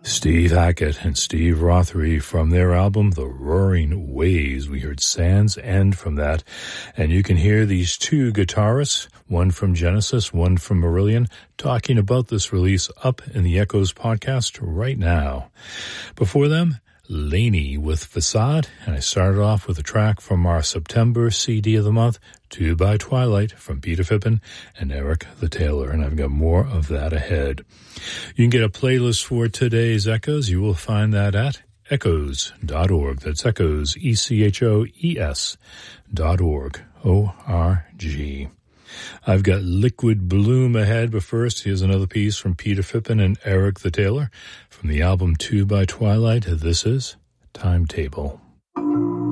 Steve Hackett and Steve Rothery from their album The Roaring Waves. We heard Sand's End from that. And you can hear these two guitarists, one from Genesis, one from Marillion, talking about this release up in the Echoes podcast right now. Before them, Laney with Facade, and I started off with a track from our September CD of the month, 2 by Twilight from Peter Phippen and Eric the Taylor, and I've got more of that ahead. You can get a playlist for today's Echoes. You will find that at echoes.org. That's Echoes, ECHOES.org, O-R-G. I've got Liquid Bloom ahead, but first, here's another piece from Peter Phippen and Eric the Taylor from the album 2 by Twilight. This is Timetable.